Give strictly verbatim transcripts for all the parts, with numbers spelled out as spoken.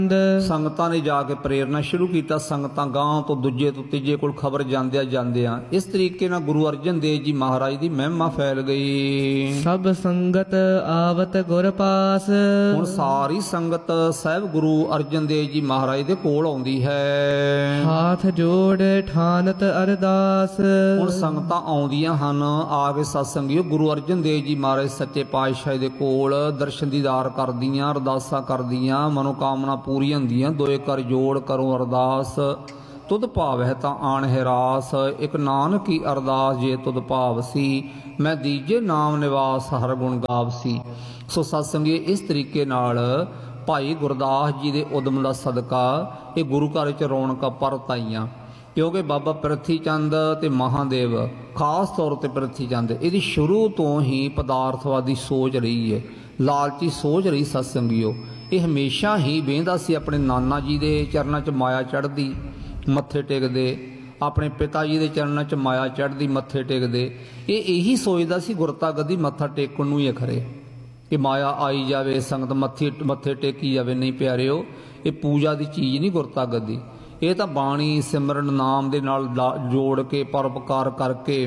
ਸੰਗਤਾਂ ਨੇ ਜਾ ਕੇ ਪ੍ਰੇਰਨਾ ਸ਼ੁਰੂ ਕੀਤਾ। ਸੰਗਤਾਂ ਗਾਂ ਤੋਂ ਦੂਜੇ ਤੋਂ ਤੀਜੇ ਕੋਲ ਖਬਰ ਜਾਂਦਿਆਂ ਜਾਂਦਿਆਂ ਇਸ ਤਰੀਕੇ ਨਾਲ ਗੁਰੂ ਅਰਜਨ ਦੇਵ ਜੀ ਮਹਾਰਾਜ ਦੀ ਮਹਿਮਾ ਫੈਲ ਗਈ। ਸਭ ਸੰਗਤ ਆਵਤ ਗੁਰ ਪਾਸ। ਹੁਣ ਸਾਰੀ ਸੰਗਤ ਸਾਹਿਬ ਗੁਰੂ ਅਰਜਨ ਦੇਵ ਜੀ ਮਹਾਰਾਜ ਦੇ ਕੋਲ ਆਉਂਦੀ ਹੈ। ਹਾਥ ਜੋੜ ਠਾਨਤ ਅਰਦਾਸ। ਹੁਣ ਸੰਗਤਾਂ ਆਉਂਦੀਆਂ ਹਨ ਆ ਕੇ ਸਤਸੰਗੀਓ ਗੁਰੂ ਅਰਜਨ ਦੇਵ ਜੀ ਮਹਾਰਾਜ ਸੱਚੇ ਪਾਤਸ਼ਾਹ ਦੇ ਕੋਲ ਦਰਸ਼ਨ ਦੀਦਾਰ ਕਰਦੀਆਂ, ਅਰਦਾਸਾਂ ਕਰਦੀਆਂ, ਮਨੋਕਾਮਨਾ ਪੂਰੀਆਂ ਹੁੰਦੀਆਂ। ਦੋਏ ਕਰ ਜੋੜ ਕਰੋ ਅਰਦਾਸ, ਤੁਧ ਭਾਵ ਹੈ ਤਾਂ ਆਣ ਹੈ ਰਾਸ। ਇੱਕ ਨਾਨਕ ਕੀ ਅਰਦਾਸ ਜੇ ਤੁਧ ਭਾਵ ਸੀ, ਮੈਂ ਦੀਜੇ ਨਾਮ ਨਿਵਾਸ ਹਰ ਗੁਣ ਗਾਵ ਸੀ। ਸੋ ਸਤਸੰਗੀ ਇਸ ਤਰੀਕੇ ਨਾਲ ਭਾਈ ਗੁਰਦਾਸ ਜੀ ਦੇ ਉਦਮ ਦਾ ਸਦਕਾ ਇਹ ਗੁਰੂ ਘਰ ਚ ਰੌਣਕਾਂ ਪਰਤ ਆਈਆਂ। ਕਿਉਂਕਿ ਬਾਬਾ ਪ੍ਰਿਥੀ ਚੰਦ ਤੇ ਮਹਾਦੇਵ ਖਾਸ ਤੌਰ ਤੇ ਪ੍ਰਿਥੀ ਚੰਦ ਇਹਦੀ ਸ਼ੁਰੂ ਤੋਂ ਹੀ ਪਦਾਰਥਵਾਦੀ ਸੋਚ ਰਹੀ ਹੈ, ਲਾਲਚੀ ਸੋਚ ਰਹੀ ਸਤਸੰਗੀਓ। ਇਹ ਹਮੇਸ਼ਾ ਹੀ ਵੇਂਦਾ ਸੀ ਆਪਣੇ ਨਾਨਾ ਜੀ ਦੇ ਚਰਨਾਂ 'ਚ ਮਾਇਆ ਚੜ੍ਹਦੀ ਮੱਥੇ ਟੇਕਦੇ, ਆਪਣੇ ਪਿਤਾ ਜੀ ਦੇ ਚਰਨਾਂ 'ਚ ਮਾਇਆ ਚੜ੍ਹਦੀ ਮੱਥੇ ਟੇਕਦੇ। ਇਹ ਇਹੀ ਸੋਚਦਾ ਸੀ ਗੁਰਤਾ ਗੱਦੀ ਮੱਥਾ ਟੇਕਣ ਨੂੰ ਹੀ ਖਰੇ ਕਿ ਮਾਇਆ ਆਈ ਜਾਵੇ, ਸੰਗਤ ਮੱਥੇ ਮੱਥੇ ਟੇਕੀ ਜਾਵੇ। ਨਹੀਂ ਪਿਆਰਿਓ, ਇਹ ਪੂਜਾ ਦੀ ਚੀਜ਼ ਨਹੀਂ ਗੁਰਤਾ ਗੱਦੀ। ਇਹ ਤਾਂ ਬਾਣੀ ਸਿਮਰਨ ਨਾਮ ਦੇ ਨਾਲ ਜੋੜ ਕੇ ਪਰਉਪਕਾਰ ਕਰਕੇ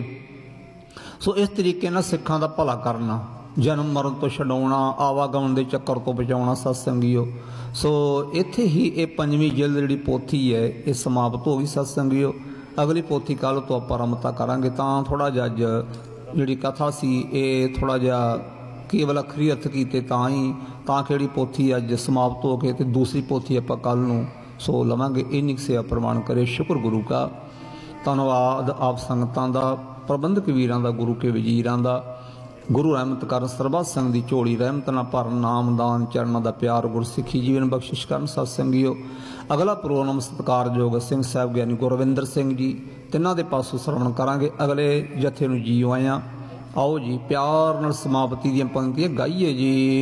ਸੋ ਇਸ ਤਰੀਕੇ ਨਾਲ ਸਿੱਖਾਂ ਦਾ ਭਲਾ ਕਰਨਾ, ਜਨਮ ਮਰਨ ਤੋਂ ਛਡਾਉਣਾ, ਆਵਾਗਮਨ ਦੇ ਚੱਕਰ ਤੋਂ ਬਚਾਉਣਾ ਸਤਸੰਗੀਓ। ਸੋ ਇੱਥੇ ਹੀ ਇਹ ਪੰਜਵੀਂ ਜਿਲਦ ਜਿਹੜੀ ਪੋਥੀ ਹੈ ਇਹ ਸਮਾਪਤ ਹੋ ਗਈ ਸਤਸੰਗੀਓ। ਅਗਲੀ ਪੋਥੀ ਕੱਲ੍ਹ ਤੋਂ ਆਪਾਂ ਆਰੰਭਤਾ ਕਰਾਂਗੇ। ਤਾਂ ਥੋੜ੍ਹਾ ਜਿਹਾ ਅੱਜ ਜਿਹੜੀ ਕਥਾ ਸੀ ਇਹ ਥੋੜ੍ਹਾ ਜਿਹਾ ਕੇਵਲ ਅੱਖਰੀ ਅਰਥ ਕੀਤੇ ਤਾਂ ਹੀ ਤਾਂ ਕਿ ਜਿਹੜੀ ਪੋਥੀ ਅੱਜ ਸਮਾਪਤ ਹੋ ਕੇ ਅਤੇ ਦੂਸਰੀ ਪੋਥੀ ਆਪਾਂ ਕੱਲ੍ਹ ਨੂੰ ਸੋ ਲਵਾਂਗੇ। ਇੰਨੀ ਕੁ ਸੇਵਾ ਪ੍ਰਵਾਨ ਕਰੇ। ਸ਼ੁਕਰ ਗੁਰੂ ਕਾ, ਧੰਨਵਾਦ ਆਪ ਸੰਗਤਾਂ ਦਾ, ਪ੍ਰਬੰਧਕ ਵੀਰਾਂ ਦਾ, ਗੁਰੂ ਕੇ ਵਜ਼ੀਰਾਂ ਦਾ। ਗੁਰੂ ਰਹਿਮਤ ਕਰਨ, ਸਰਬੱਤ ਸੰਗ ਦੀ ਝੋਲੀ ਰਹਿਮਤ ਨਾ ਭਰਨ, ਨਾਮਦਾਨ ਚਰਨਾਂ ਦਾ ਪਿਆਰ, ਗੁਰਸਿੱਖੀ ਜੀਵਨ ਬਖਸ਼ਿਸ਼ ਕਰਨ ਸਤਸੰਗੀਓ। ਅਗਲਾ ਪ੍ਰੋਗਰਾਮ ਸਤਿਕਾਰਯੋਗ ਸਿੰਘ ਸਾਹਿਬ ਗਿਆਨੀ ਗੁਰਵਿੰਦਰ ਸਿੰਘ ਜੀ ਤਿੰਨਾਂ ਦੇ ਪਾਸੋਂ ਸਰਵਣ ਕਰਾਂਗੇ। ਅਗਲੇ ਜਥੇ ਨੂੰ ਜੀ ਆਇਆਂ। ਆਓ ਜੀ ਪਿਆਰ ਨਾਲ ਸਮਾਪਤੀ ਦੀਆਂ ਪੰਕਤੀਆਂ ਗਾਈਏ ਜੀ।